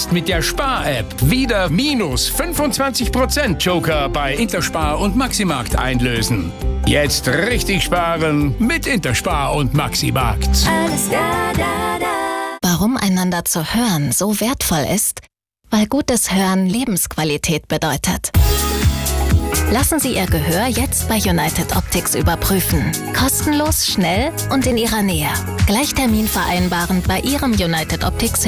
jetzt mit der Spar-App wieder minus 25% Joker bei Interspar und Maximarkt einlösen. Jetzt richtig sparen mit Interspar und Maximarkt. Alles da. Warum einander zu hören so wertvoll ist? Weil gutes Hören Lebensqualität bedeutet. Lassen Sie Ihr Gehör jetzt bei United Optics überprüfen. Kostenlos, schnell und in Ihrer Nähe. Gleich Termin vereinbaren bei Ihrem United Optics